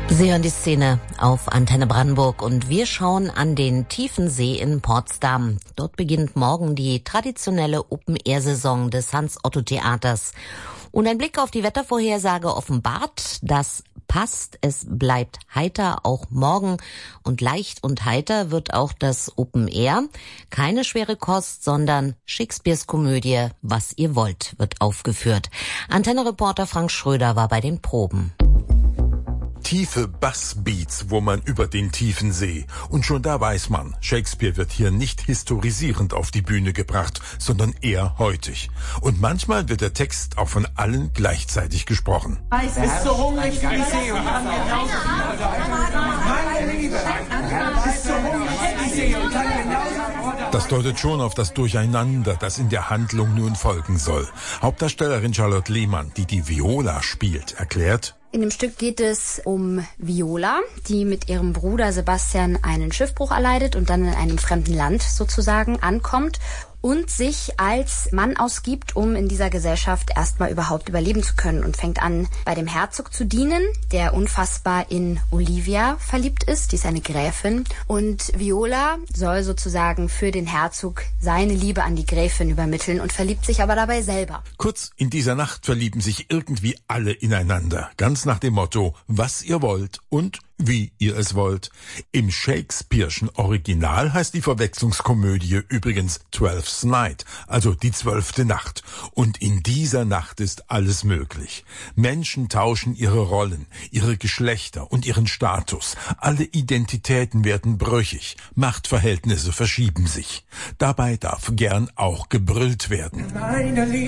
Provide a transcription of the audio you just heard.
Sie hören die Szene auf Antenne Brandenburg und wir schauen an den tiefen See in Potsdam. Dort beginnt morgen die traditionelle Open-Air-Saison des Hans-Otto-Theaters. Und ein Blick auf die Wettervorhersage offenbart, das passt, es bleibt heiter auch morgen und leicht und heiter wird auch das Open Air. Keine schwere Kost, sondern Shakespeares Komödie Was ihr wollt wird aufgeführt. Antenne-Reporter Frank Schröder war bei den Proben. Tiefe Bassbeats, wo man über den tiefen See. Und schon da weiß man, Shakespeare wird hier nicht historisierend auf die Bühne gebracht, sondern eher heutig. Und manchmal wird der Text auch von allen gleichzeitig gesprochen. Es ist so hungrig wie die See und kann genauso meine Liebe, es ist so hungrig wie die See und kann genauso. Das deutet schon auf das Durcheinander, das in der Handlung nun folgen soll. Hauptdarstellerin Charlotte Lehmann, die Viola spielt, erklärt: In dem Stück geht es um Viola, die mit ihrem Bruder Sebastian einen Schiffbruch erleidet und dann in einem fremden Land sozusagen ankommt und sich als Mann ausgibt, um in dieser Gesellschaft erstmal überhaupt überleben zu können, und fängt an, bei dem Herzog zu dienen, der unfassbar in Olivia verliebt ist, die ist eine Gräfin, und Viola soll sozusagen für den Herzog seine Liebe an die Gräfin übermitteln und verliebt sich aber dabei selber. Kurz, in dieser Nacht verlieben sich irgendwie alle ineinander, ganz nach dem Motto, was ihr wollt und wie ihr es wollt. Im Shakespeare'schen Original heißt die Verwechslungskomödie übrigens Twelfth Night, also die 12. Nacht. Und in dieser Nacht ist alles möglich. Menschen tauschen ihre Rollen, ihre Geschlechter und ihren Status. Alle Identitäten werden brüchig, Machtverhältnisse verschieben sich. Dabei darf gern auch gebrüllt werden.